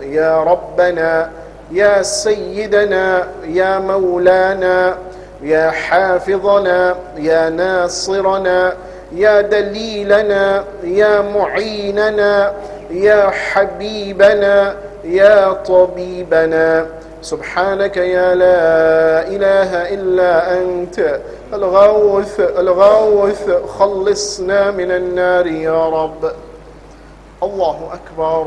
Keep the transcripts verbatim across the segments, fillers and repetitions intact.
يا ربنا يا سيدنا يا مولانا يا حافظنا يا ناصرنا يا دليلنا يا معيننا يا حبيبنا يا طبيبنا. سبحانك يا لا إله إلا أنت الغوث الغوث، خلصنا من النار يا رب. الله أكبر.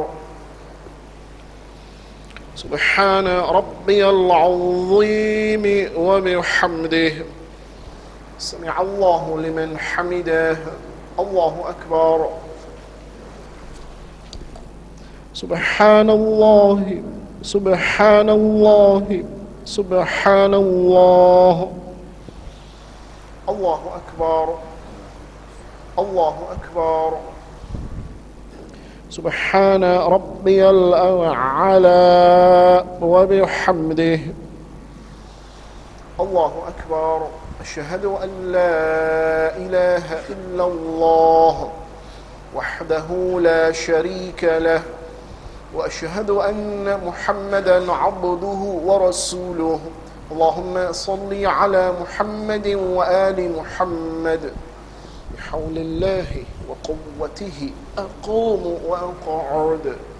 سبحان ربي العظيم وبحمده. سمع الله لمن حمده. الله أكبر. سبحان الله سبحان الله سبحان الله. الله أكبر. الله أكبر. سبحان ربي الأعلى وبحمده. الله أكبر. أشهد أن لا إله إلا الله وحده لا شريك له، وأشهد أن محمدا عبده ورسوله. اللهم صل على محمد وآل محمد. بحول الله وقوته أقوم وأقعد.